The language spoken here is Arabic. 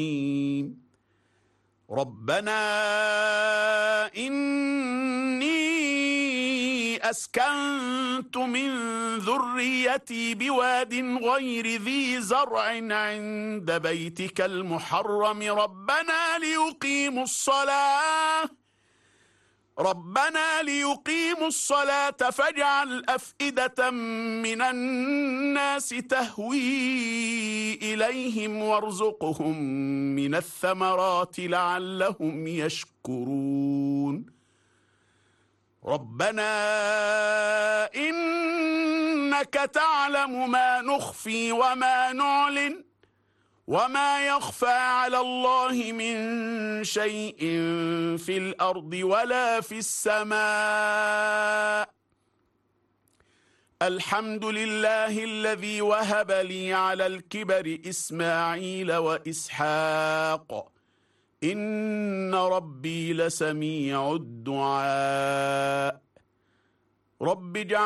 ربنا إني أسكنت من ذريتي بواد غير ذي زرع عند بيتك المحرم ربنا ليقيموا الصلاة فاجعل أفئدة من الناس تهوي إليهم وارزقهم من الثمرات لعلهم يشكرون ربنا إنك تعلم ما نخفي وما نعلن وما يخفى على الله من شيء في الأرض ولا في السماء الحمد لله الذي وهب لي على الكبر إسماعيل وإسحاق إن ربي لسميع الدعاء رب اجعل